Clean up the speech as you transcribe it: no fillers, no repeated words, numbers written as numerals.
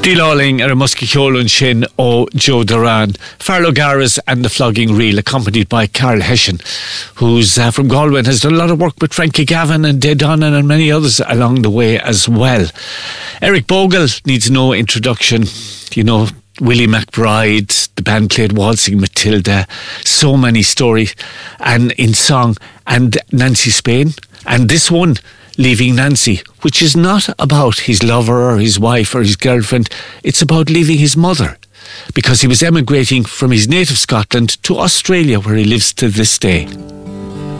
Díláling ar a Muscaceolún sin ó Joe Duran, Farlow Garras and the Flogging Reel, accompanied by Carl Hession, who's from Galway and has done a lot of work with Frankie Gavin and Dé Donnan and many others along the way as well. Eric Bogle needs no introduction. You know, Willie McBride, the band played Waltzing Matilda, so many stories, and in song, and Nancy Spain, and this one, Leaving Nancy, which is not about his lover or his wife or his girlfriend. It's about leaving his mother, because he was emigrating from his native Scotland to Australia, where he lives to this day.